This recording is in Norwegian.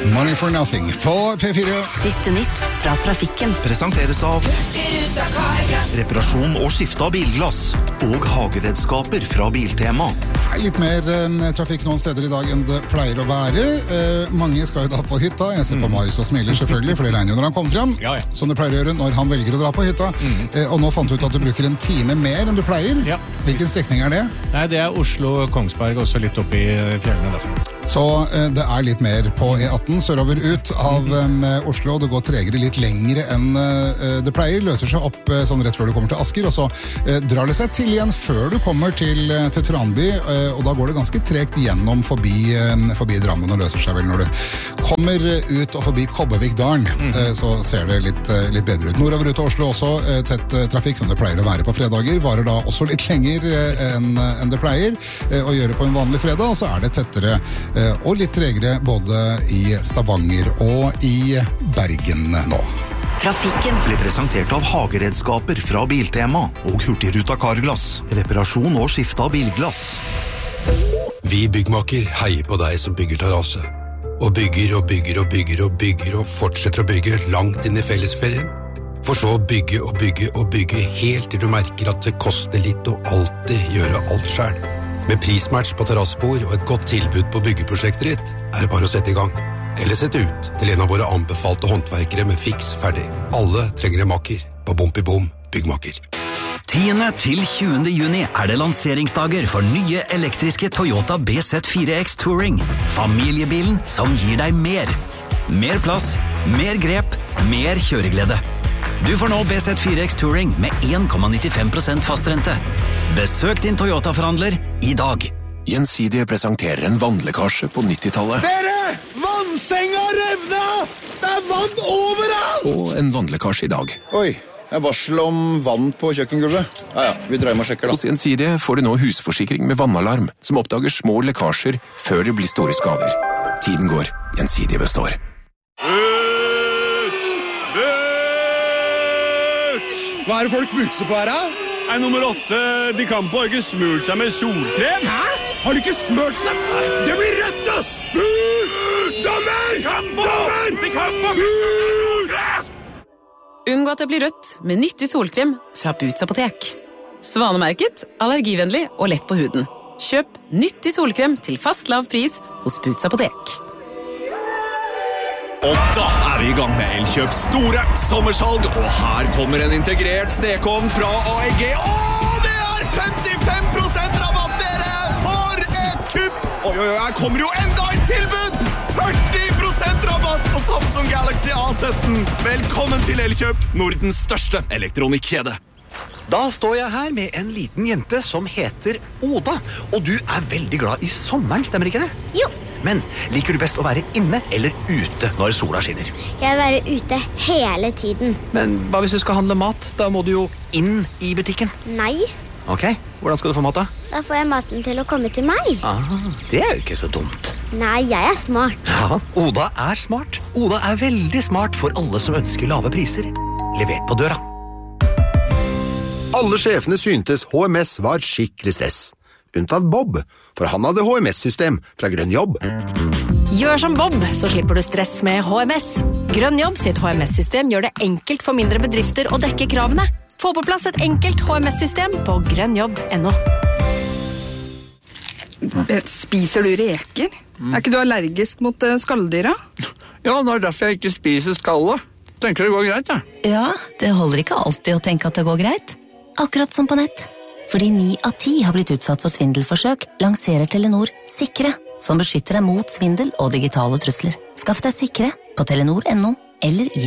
Money for Nothing på P4. Siste nytt fra trafikken. Presenteres av reparasjon og skifte av bilglass og hageredskaper fra Biltema. Litt mer trafikk noen steder i dag enn det pleier å være. Mange skal jo da på hytta. Jeg ser på Marius og smiler selvfølgelig, for det regner jo når han kommer frem. Ja. Som det pleier å gjøre når han velger å dra på hytta. Og nå fant du ut at du bruker en time mer enn du pleier. Ja. Hvilken strekning er det? Nei, det er Oslo-Kongsberg, også litt opp i fjellene derfor. Så det er litt mer på E18 sørover ut av Oslo. Det går tregere litt lengre enn det pleier. Løser seg opp sånn rett før du kommer til Asker, og så drar det seg til igjen før du kommer til Tranby, og da går det ganske tregt gjennom forbi Drammen og løser seg vel når du kommer ut og forbi Kobbevik-dalen. Så ser det litt bedre ut. Nordover ut til Oslo også tett trafikk som det pleier å være på fredager. Varer da også litt lenger enn det pleier å gjøre på en vanlig fredag, og så er det tettere og litt tregere både i Stavanger og i Bergen nå. Trafikken Blir presentert av hageredskaper fra Biltema og Hurtigruta Carglass. Reparasjon og skifte av bilglass. Vi byggmaker heier på deg som bygger terrasse. Og bygger og bygger og bygger og bygger og fortsetter å bygge langt inn i fellesferien. For så å bygge og bygge og bygge helt til du merker at det koster litt å alltid gjøre alt selv. Med prismatch på terrassebord og et godt tilbud på byggeprosjektet ditt, er det bare å sette i gang. Eller sette ut til en av våre anbefalte håndverkere med fiks ferdig. Alle trenger en makker på Bom i Bom byggmaker. 10. til 20. juni er det lanseringsdager for nye elektriske Toyota BZ4X Touring. Familiebilen som gir deg mer. Mer plass, mer grep, mer kjøreglede. Du får nå BZ4X Touring med 1,95% fastrente. Besøk din Toyota-forhandler i dag. Gjensidige presenterer en vannlekkasje på 90-tallet. Dere! Vannsenga revna! Det er vann overalt! Og en vannlekkasje i dag. Oi, det er varsel om vann på kjøkkengulvet. Ja, vi dreier med og sjekker da. Hos Gjensidige får du nå husforsikring med vannalarm, som oppdager små lekkasjer før det blir store skader. Tiden går. Gjensidige består. Hva er det folk butser på her, da? Nummer 8, de kan på ikke smurt seg med solkrem. Hæ? Har de ikke smørt seg? Det blir rett, ass! Boots! Dommer! Dommer! De kan på! Boots! Unngå at det blir rødt med nyttig solkrem fra Boots apotek. Svanemerket, allergivennlig og lett på huden. Kjøp nyttig solkrem til fast lav pris hos Boots apotek. Og da er vi i gang med Elkjøps store sommersalg, og her kommer en integrert stekeovn fra AEG. Det er 55% rabatt, dere! For et kupp! Oi, her kommer jo enda et tilbud! 40% rabatt på Samsung Galaxy A17. Velkommen til Elkjøp, Nordens største elektronikkjede. Da står jeg her med en liten jente som heter Oda, og du er veldig glad i sommeren, stemmer ikke det? Jo. Men liker du best å være inne eller ute når sola skinner? Jeg vil være ute hele tiden. Men hva hvis du skal handle mat? Da må du jo inn i butikken. Nei. Ok, hvordan skal du få mat da? Da får jeg maten til å komme til meg. Det er jo ikke så dumt. Nei, jeg er smart. Ja, Oda er smart. Oda er veldig smart for alle som ønsker lave priser. Levert på døra. Alle sjefene syntes HMS var skikkelig stress. Unntatt Bob, for han hadde HMS-system fra Grønn Jobb. Gjør som Bob, så slipper du stress med HMS. Grønn Jobb sitt HMS-system gjør det enkelt for mindre bedrifter å dekke kravene. Få på plass et enkelt HMS-system på grønnjobb.no. Spiser du reker? Er ikke du allergisk mot skalldyra? Ja, det er derfor jeg ikke spiser skallet. Tenker det går greit, ja. Ja, det holder ikke alltid å tenke at det går greit. Akkurat som på nett. Fordi 9 av 10 har blitt utsatt for svindelforsøk, lanserer Telenor Sikre, som beskytter deg mot svindel og digitale trusler. Skaff deg Sikre på telenor.no eller i